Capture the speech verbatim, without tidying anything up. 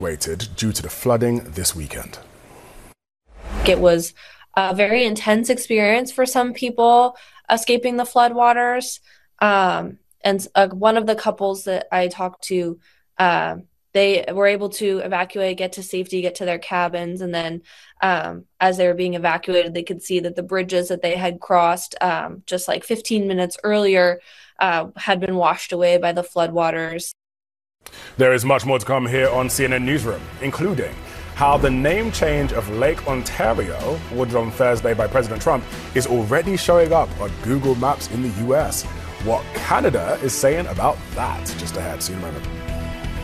Waited due to the flooding this weekend. It was a very intense experience for some people escaping the floodwaters. Um, and uh, one of the couples that I talked to, uh, they were able to evacuate, get to safety, get to their cabins. And then um, as they were being evacuated, they could see that the bridges that they had crossed um, just like fifteen minutes earlier uh, had been washed away by the floodwaters. There is much more to come here on C N N Newsroom, including how the name change of Lake Ontario, ordered on Thursday by President Trump, is already showing up on Google Maps in the U S. What Canada is saying about that. Just ahead, see you in a moment.